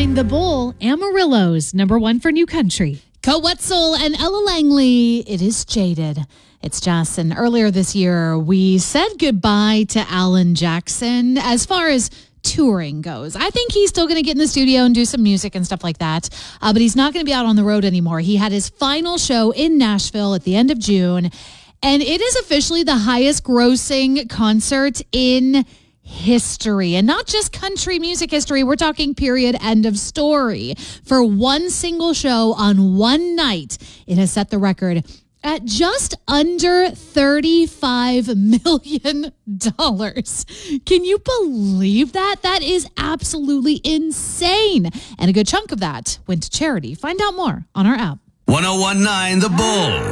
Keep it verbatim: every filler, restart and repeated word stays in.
nine The Bull, Amarillo's number one for new country. Co Wetzel and Ella Langley, it is Jaded. It's Jess, and earlier this year, we said goodbye to Alan Jackson as far as touring goes. I think he's still going to get in the studio and do some music and stuff like that, uh, but he's not going to be out on the road anymore. He had his final show in Nashville at the end of June, and it is officially the highest grossing concert in history, and not just country music history. We're talking period, end of story. For one single show on one night, it has set the record at just under thirty-five million dollars. Can you believe that? That is absolutely insane. And a good chunk of that went to charity. Find out more on our app. one oh one point nine The Bull.